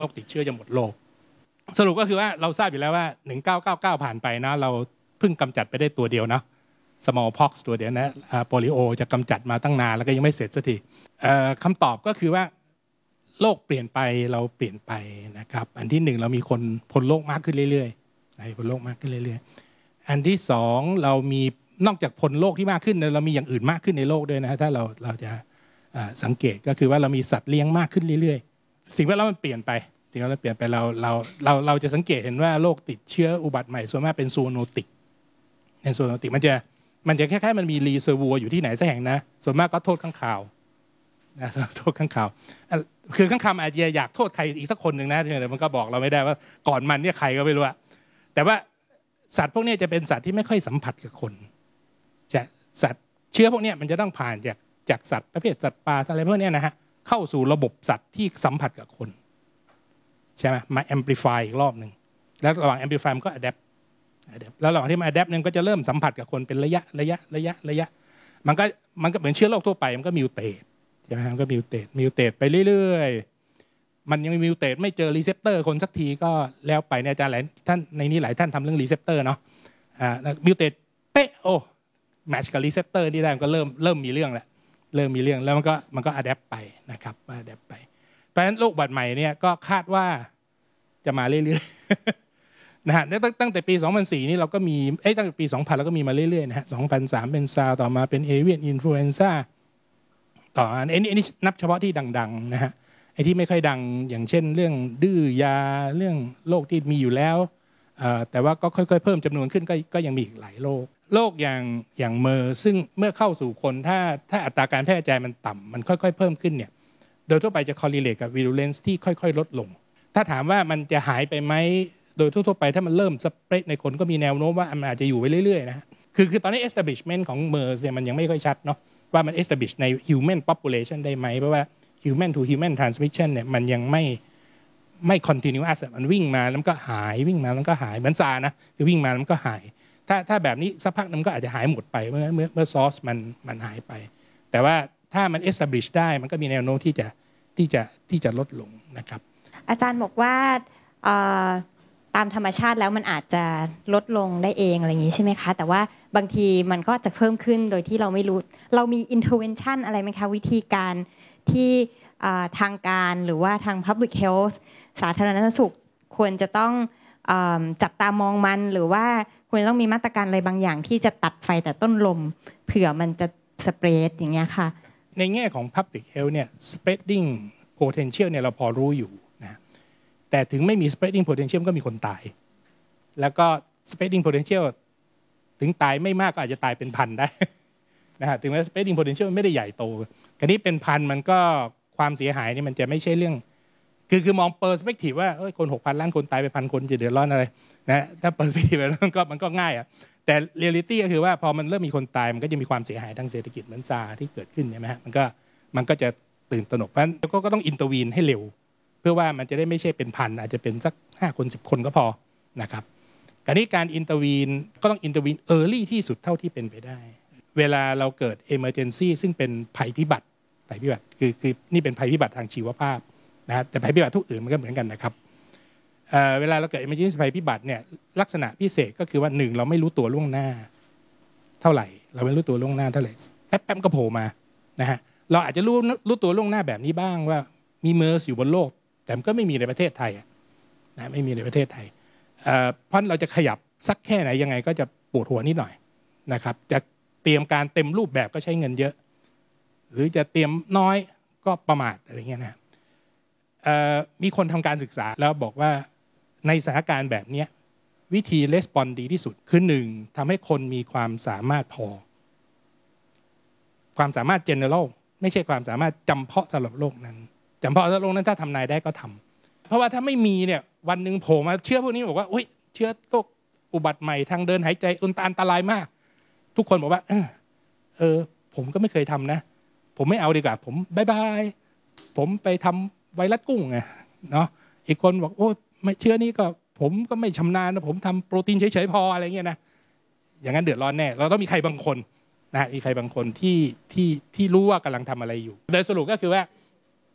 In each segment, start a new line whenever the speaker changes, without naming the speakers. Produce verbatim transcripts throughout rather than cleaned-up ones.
โรคติดเชื้อจะหมดโลกสรุปก็คือว่าเราทราบอยู่แล้วว่าหนึ่งเก้าเก้าเก้าผ่านไปนะเราเพิ่งกำจัดไปได้ตัวเดียวนะ smallpox ตัวเดียวนะโปลิโอจะกำจัดมาตั้งนานแล้วก็ยังไม่เสร็จสักทีคำตอบก็คือว่าโลกเปลี่ยนไปเราเปลี่ยนไปนะครับอันที่หนึ่งเรามีคนพ้นโลกมากขึ้นเรื่อยๆพ้นโลกมากขึ้นเรื่อยๆอันที่สองเรามีนอกจากพ้นโลกที่มากขึ้นเรามีอย่างอื่นมากขึ้นในโลกด้วยนะถ้าเราเราจะสังเกตก็คือว่าเรามีสัตว์เลี้ยงมากขึ้นเรื่อยๆสิ่งแวดล้อมมันเปลี่ยนไปสิ่งแวดล้อมเปลี่ยนไปเราเราเราเราจะสังเกตเห็นว่าโรคติดเชื้ออุบัติใหม่ส่วนมากเป็นซูโนติกในซูโนติกมันจะมันจะแค่ๆมันมีรีเซอร์วัวอยู่ที่ไหนสักแห่งนะส่วนมากก็โทษข้างข่าวนะโทษข้างข่าวคือข้างข่าวอาจจะอยากโทษใครอีกสักคนหนึ่งนะแต่มันก็บอกเราไม่ได้ว่าก่อนมันเนี่ยใครก็ไม่รู้แต่ว่าสัตว์พวกนี้จะเป็นสัตว์ที่ไม่ค่อยสัมผัสกับคนจะสัตว์เชื้อพวกนี้มันจะต้องผ่านจากจากสัตว์ประเภทสัตว์ป่าอะไรพวกนี้นะฮะเข้าสู่ระบบสัตว์ที่สัมผัสกับคนใช่ไหมมา amplify อีกรอบหนึ่งแล้วระหว่าง amplify มันก็ adapt แล้วระหว่างที่มา adapt นึงก็จะเริ่มสัมผัสกับคนเป็นระยะระยะระยะระยะมันก็มันก็เหมือนเชื้อโรคทั่วไปมันก็มิวเตทใช่ไหมมันก็มิวเตทมิวเตทไปเรื่อยๆมันยังมิวเตทไม่เจอรีเซพเตอร์คนสักทีก็แล้วไปเนี่ยอาจารย์หลายท่านในนี้หลายท่านทำเรื่องรีเซพเตอร์เนาะอ่ามิวเตทเป๊ะโอ้แมทช์กับรีเซพเตอร์นี่ได้มันก็เริ่มเริ่มมีเรื่องแล้วเริ่มมีเรื่องแล้วมันก็มันก็ adapt ไปนะครับ adapt ไปเพราะฉะนั้นโรคอุบัติใหม่เนี่ยก็คาดว่าจะมาเรื่อยๆนะฮะตั้งแต่ปีสองพันสี่นี่เราก็มีเอ้ยตั้งแต่ปีสองพันเราก็มีมาเรื่อยๆนะฮะสองพันสามเป็นซาร์ต่อมาเป็นเอเวียนอินฟลูเอนซ่าต่ออันนี้อันนี้นับเฉพาะที่ดังๆนะฮะไอ้ที่ไม่ค่อยดังอย่างเช่นเรื่องดื้อยาเรื่องโรคที่มีอยู่แล้วแต่ว่าก็ค่อยๆเพิ่มจำนวนขึ้นก็ก็ยังมีอีกหลายโรคโรคอย่างอย่างเมอร์ซึ่งเมื่อเข้าสู่คนถ้าถ้าอัตราการแพร่กระจายมันต่ำมันค่อยๆเพิ่มขึ้นเนี่ยโดยทั่วไปจะ correlate กับ virulence ที่ค่อยๆลดลงถ้าถามว่ามันจะหายไปไหมโดยทั่วๆไปถ้ามันเริ่มสเปรดในคนก็มีแนวโน้มว่ามันอาจจะอยู่ไปเรื่อยๆนะคือคือตอนนี้ establishment ของ เมอร์ส เนี่ยมันยังไม่ค่อยชัดเนาะว่ามัน establish ใน human population ได้ไหมเพราะว่า human to human transmission เนี่ยมันยังไม่ไม่ continuous มันวิ่งมาแล้วก็หายวิ่งมาแล้วก็หายเหมือนซานะคือวิ่งมาแล้วก็หายถ้าถ้าแบบนี้สักพักนึงก็อาจจะหายหมดไปเมื่อเมื่อเมื่อ source มันมันหายไปแต่ว่าถ้ามัน establish ได้มันก็มีแนวโน้มที่จะที่จะที่จะลดลงนะครับ
อาจารย์บอกว่าตามธรรมชาติแล้วมันอาจจะลดลงได้เองอะไรอย่างนี้ใช่ไหมคะแต่ว่าบางทีมันก็จะเพิ่มขึ้นโดยที่เราไม่รู้เรามี intervention อะไรไหมคะวิธีการที่ทางการหรือว่าทาง public health สาธารณสุขควรจะต้องจับตามองมันหรือว่าควรจะต้องมีมาตรการอะไรบางอย่างที่จะตัดไฟแต่ต้นลมเผื่อมันจะ spread อย่างเงี้ยค่ะ
ในแง่ของ public health เนี่ย spreading potential เนี่ยเราพอรู้อยู่นะแต่ถึงไม่มี spreading potential ก็มีคนตายแล้วก็ spreading potential ถึงตายไม่มากก็อาจจะตายเป็นพันได้นะฮะถึงแม้ spreading potential ไม่ได้ใหญ่โตคราวนี้เป็นพันมันก็ความเสียหายนี่มันจะไม่ใช่เรื่องคือคือมอง perspective ว่าคน หกพัน ล้านคนตายไปพันคนจะเดือดร้อนอะไรนะถ้า perspective มันก็มันก็ง่ายอ่ะแต่ reality ก็คือว่าพอมันเริ่มมีคนตายมันก็จะมีความเสียหายทางเศรษฐกิจเหมือนซาที่เกิดขึ้นใช่ไหมฮะมันก็มันก็จะตื่นตระหนกเพราะฉะนั้นก็ต้องอินเตอร์วีนให้เร็วเพื่อว่ามันจะได้ไม่ใช่เป็นพันอาจจะเป็นสักห้าคนสิบคนก็พอนะครับการนี้การอินเตอร์วีนก็ต้องอินเตอร์วีนเออร์ลี่ที่สุดเท่าที่เป็นไปได้เวลาเราเกิด emergency ซึ่งเป็นภัยพิบัติภัยพิบัติคือคือนี่เป็นภัยพิบัติทางชีวภาพนะแต่ภัยพิบัติทุกอื่นมันก็เหมือนกันนะครับ เ, เวลาเราเกิด emergency ภัยพิบัติเนี่ยลักษณะพิเศษก็คือว่าหนึ่งเราไม่รู้ตัวล่วงหน้าเท่าไหร่เราไม่รู้ตัวล่วงหน้าเท่าไหร่แป๊บๆก็โผล่มานะฮะเราอาจจะรู้รู้ตัวล่วงหน้าแบบนี้บ้างว่ามีเมอร์สอยู่บนโลกแต่มันก็ไม่มีในประเทศไทยนะไม่มีในประเทศไทยเพราะเราจะขยับสักแค่ไหนยังไงก็จะปวดหัวนิดหน่อยนะครับจะเตรียมการเต็มรูปแบบก็ใช้เงินเยอะหรือจะเตรียมน้อยก็ประมาทอะไรเงี้ยนะมีคนทำการศึกษาแล้วบอกว่าในสถานการณ์แบบนี้วิธีレスปอนดีที่สุดคือหนึ่งทำให้คนมีความสามารถพอความสามารถ general ไม่ใช่ความสามารถจำเพาะสำหรับโลกนั้นจำเพาะสำหรับโลกนั้นถ้าทำนายได้ก็ทำเพราะว่าถ้าไม่มีเนี่ยวันหนึ่งโผล่มาเชื้อพวกนี้บอกว่าโอ๊ยเชื้อโรคอุบัติใหม่ทางเดินหายใจอันตรายมากทุกคนบอกว่าเออเออผมก็ไม่เคยทำนะผมไม่เอาดีกว่าผมบายบายผมไปทำไวรัสกุ้งไงเนาะอีกคนบอกโอ้ไม่เชื้อนี้ก็ผมก็ไม่ชำนาญนะผมทำโปรตีนเฉยๆพออะไรเงี้ยนะอย่างนั้นเดือดร้อนแน่เราต้องมีใครบางคนนะมีใครบางคนที่ที่ที่รู้ว่ากำลังทำอะไรอยู่โดยสรุปก็คือว่า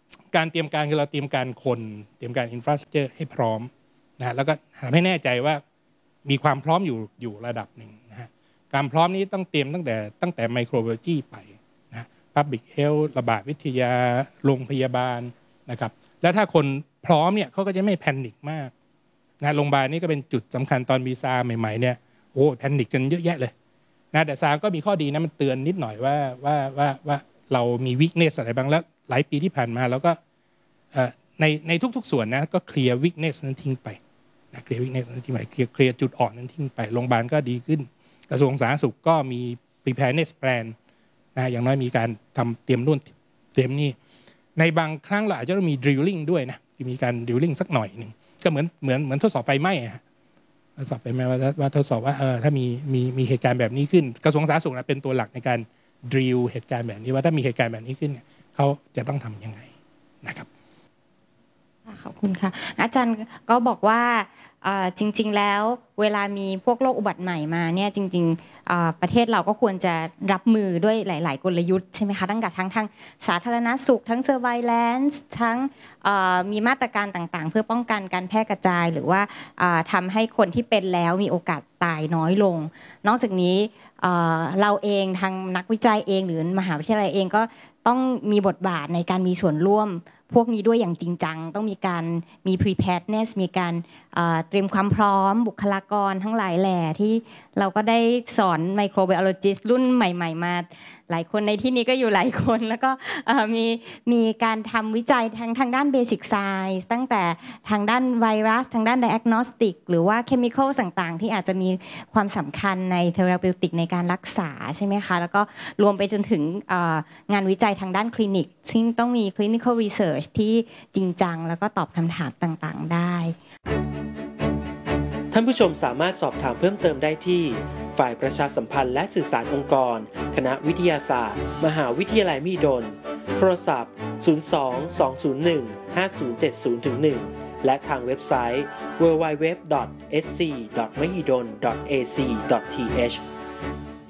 การเตรียมการคือเราเตรียมการคนเตรียมการอินฟราสตรัคเจอร์ให้พร้อมนะแล้วก็ทำให้แน่ใจว่ามีความพร้อมอยู่อยู่ระดับหนึ่งนะฮะการพร้อมนี้ต้องเตรียมตั้งแต่ตั้งแต่ไมโครไบโอโลจีไปนะ Public Health ระบาดวิทยาโรงพยาบาลนะครับแล้วถ้าคนพร้อมเนี่ยเขาก็จะไม่แพนิคมากนะโรงพยาบาลนี่ก็เป็นจุดสำคัญตอนมีซาร์ใหม่ๆเนี่ยโอ้แพนิคกันเยอะแยะเลยนะแต่ซาร์ก็มีข้อดีนะมันเตือนนิดหน่อยว่าว่าว่าว่าเรามีวีคเนสอะไรบ้างแล้วหลายปีที่ผ่านมาเราก็ในในทุกๆส่วนนะก็เคลียร์วีคเนสนั้นทิ้งไปนะเคลียร์วีคเนสนั้นทิ้งไปเคลียร์เคลียร์จุดอ่อนนั้นทิ้งไปโรงพยาบาลก็ดีขึ้นกระทรวงสาธารณสุขก็มี preparedness plan นะอย่างน้อยมีการทำเตรียมนู่นเตรียมนี่ในบางครั้งเราอาจจะต้องมี drilling ด้วยนะมีการ drilling สักหน่อยหนึ่งก็เหมือนเหมือนเหมือนทดสอบไฟไหม้ฮะทดสอบไฟไหม้ว่าว่าทดสอบว่าเออถ้ามีมีมีเหตุการณ์แบบนี้ขึ้นกระทรวงสาธารณสุขนะเป็นตัวหลักในการ drill เหตุการณ์แบบนี้ว่าถ้ามีเหตุการณ์แบบนี้ขึ้นเนี่ยเขาจะต้องทำยังไงนะครับ
ขอบคุณค่ะอาจารย์ก็บอกว่าจริงๆแล้วเวลามีพวกโรคอุบัติใหม่มาเนี่ยจริงๆประเทศเราก็ควรจะรับมือด้วยหลายๆกลยุทธ์ใช่ไหมคะตั้งแต่ทั้งทางสาธารณสุขทั้ง surveillance ทั้งมีมาตรการต่างๆเพื่อป้องกันการแพร่กระจายหรือว่าทำให้คนที่เป็นแล้วมีโอกาสตายน้อยลงนอกจากนี้เราเองทางนักวิจัยเองหรือมหาวิทยาลัยเองก็ต้องมีบทบาทในการมีส่วนร่วมพวกนี้ด้วยอย่างจริงจังต้องมีการมี preparedness มีการเตรียมความพร้อมบุคลากรทั้งหลายแหล่ที่เราก็ได้สอน microbiologist รุ่นใหม่ๆมาหลายคนในที่นี้ก็อยู่หลายคนแล้วก็มีมีการทำวิจัยทางทางด้าน basic science ตั้งแต่ทางด้านไวรัสทางด้าน diagnostic หรือว่า chemical ต่างๆที่อาจจะมีความสำคัญใน therapeutic ในการรักษาใช่ไหมคะแล้วก็รวมไปจนถึงงานวิจัยทางด้านคลินิกซึ่งต้องมี clinical research ที่จริงจังแล้วก็ตอบคำถามต่างๆได้
ท่านผู้ชมสามารถสอบถามเพิ่มเติมได้ที่ฝ่ายประชาสัมพันธ์และสื่อสารองค์กรคณะวิทยาศาสตร์มหาวิทยาลัยมหิดลโทรศัพท์ศูนย์ สอง สอง ศูนย์ หนึ่ง ห้า ศูนย์ เจ็ด ศูนย์ หนึ่ง และทางเว็บไซต์ ดับเบิลยู ดับเบิลยู ดับเบิลยู ดอท เอส ซี ดอท มหิดล ดอท เอ ซี ดอท ที เอช